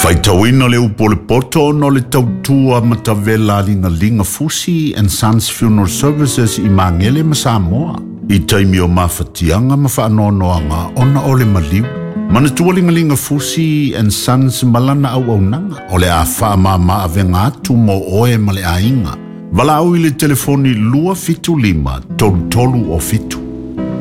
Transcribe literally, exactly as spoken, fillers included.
Faitawina le upo le poto no le tautua matavela linga linga Fusi and Sons Funeral Services i Mangele ma Samoa. I taimi o mawhatianga ma whaanoanoanga ona ole maliu. Mana tualinga linga Fusi and Sons malana au au nanga. Ole a wha ma ma avenga atu mo oe ma le ainga. Wala au i le telefoni lua fitu lima, tolu tolu o fitu.